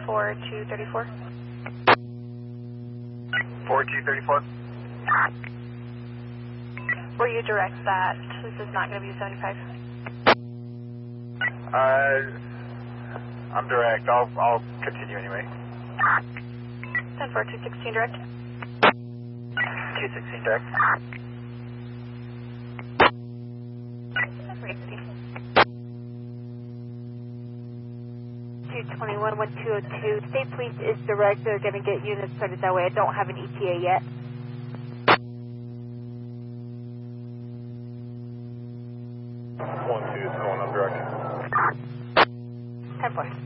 4234. 4234. Will you direct that? This is not going to be 75. I'm direct. I'll continue anyway. 10-4, 216 direct. 216 direct. 221, 1202. State Police is direct. They're going to get units started that way. I don't have an ETA yet. 1-2 is going up direct. 10-4.